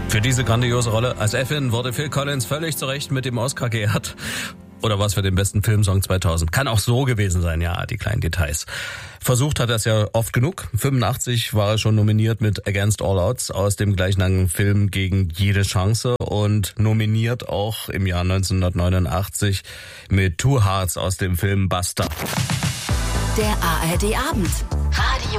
Für diese grandiose Rolle als Effin wurde Phil Collins völlig zu Recht mit dem Oscar geehrt. Oder was für den besten Filmsong 2000. Kann auch so gewesen sein, ja, die kleinen Details. Versucht hat er es ja oft genug. 85 war er schon nominiert mit Against All Odds aus dem gleichnamigen Film Gegen jede Chance und nominiert auch im Jahr 1989 mit Two Hearts aus dem Film Buster. Der ARD Abend. Radio